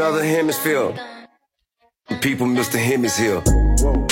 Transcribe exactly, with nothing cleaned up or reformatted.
Other hemisphere. People, Mister Him is here. Whoa.